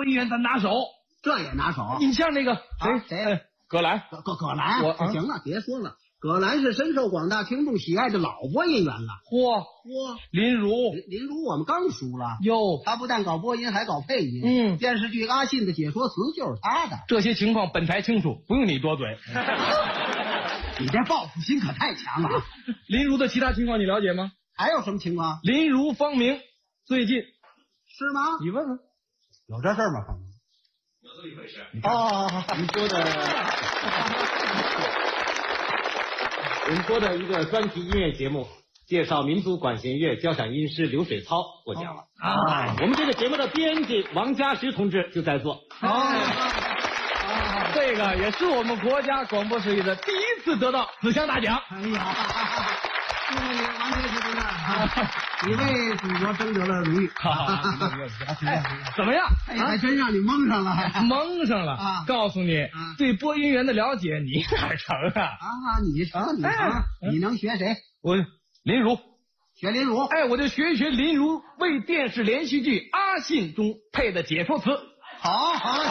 音员咱拿手， 这也拿手。 你像那个谁？ 葛兰， 葛兰，行了，别说了。葛兰是深受广大听众喜爱的老播音员了。嚯， 林如我们刚输了哟， 他不但搞播音，还搞配音。电视剧《阿信》的解说词就是他的。 这些情况本台清楚，不用你多嘴。 你这报复心可太强了。 林如的其他情况你了解吗？ 还有什么情况？ 林如芳名最近是吗？ 你问问， 有这事儿吗？ 有这么一回事。 你说的。 我们播的一个专题音乐节目，介绍民族管弦乐交响音师刘水操获奖了我们这个节目的编辑王家石同志就在座。 这个也是我们国家广播事业的第一次得到紫祥大奖。 哎呀，谢谢你，王家石同志，你为祖国争得了荣誉。 怎么样？ 还真让你蒙上了。 蒙上了告诉你，对播音员的了解你哪成啊？ 你成，你能学谁？ 我林如， 学林如。 我就学一学林如为电视连续剧《阿信》中配的解说词。 好，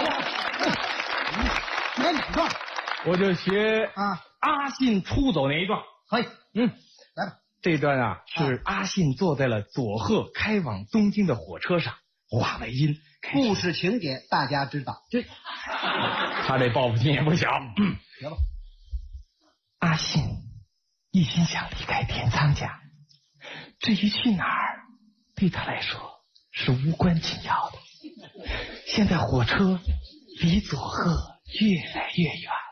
学哪段？ 我就学阿信出走那一段。 可以，来吧。 这段是阿信坐在了佐贺开往东京的火车上，话外音， 故事情节大家知道。 对，他这报复心也不小。 学吧。 阿信一心想离开田仓家，至于去哪儿，对他来说是无关紧要的。现在火车离佐贺越来越远，